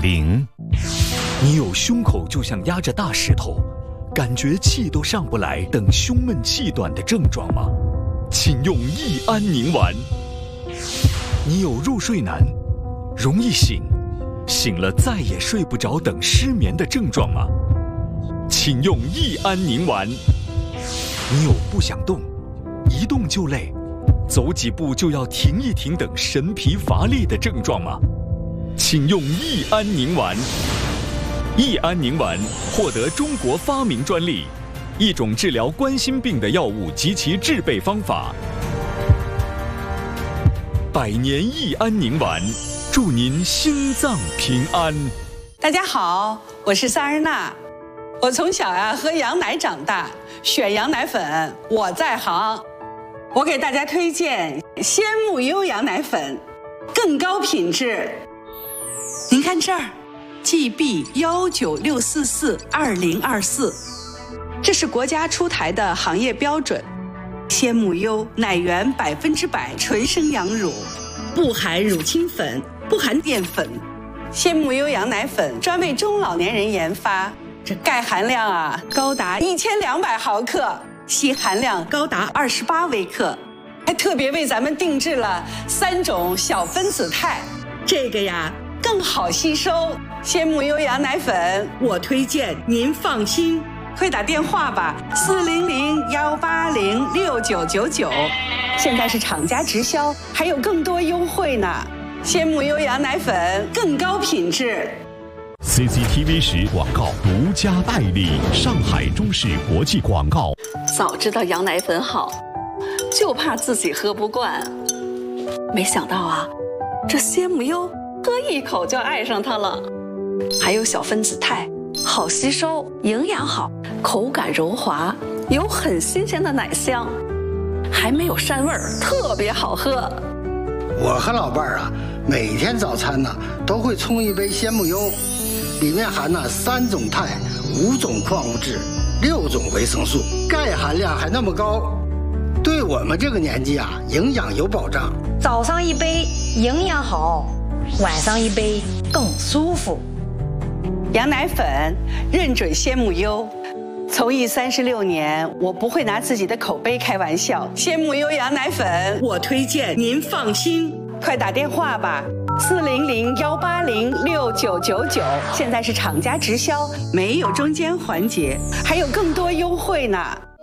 0。你有胸口就像压着大石头，感觉气都上不来等胸闷气短的症状吗？请用益安宁丸。你有入睡难、容易醒、醒了再也睡不着等失眠的症状吗？请用益安宁丸。你有不想动、一动就累、走几步就要停一停等神疲乏力的症状吗？请用益安宁丸。益安宁丸获得中国发明专利，一种治疗冠心病的药物及其制备方法。100年益安宁丸，祝您心脏平安。 大家好，我是萨日娜。我从小喝羊奶长大，选羊奶粉我在行。我给大家推荐鲜木优羊奶粉，更高品质。您看这儿 GB196442024，这是国家出台的行业标准。鲜木优奶源100%纯生羊乳，不含乳清粉，不含淀粉。鲜木优羊奶粉专为中老年人研发，这钙含量高达1200毫克，硒含量高达28微克，还特别为咱们定制了3种小分子肽，这个更好吸收。鲜木优羊奶粉我推荐您放心，快打电话吧，400-180-6999，现在是厂家直销，还有更多优惠呢。鲜木优羊奶粉更高品质。 CCTV 10广告独家代理，上海中视国际广告。 早知道羊奶粉好，就怕自己喝不惯。没想到这鲜木优喝一口就爱上它了。还有小分子肽，好吸收，营养好，口感柔滑，有很新鲜的奶香，还没有膻味儿，特别好喝。 我和老伴儿每天早餐都会冲一杯鲜木优，里面含3种肽、5种矿物质、6种维生素，钙含量还那么高，对我们这个年纪营养有保障。 早上一杯营养好，晚上一杯更舒服。 羊奶粉认准鲜木优，从艺36年，我不会拿自己的口碑开玩笑。鲜木优羊奶粉我推荐您放心，快打电话吧，400-180-6999，现在是厂家直销，没有中间环节，还有更多优惠呢。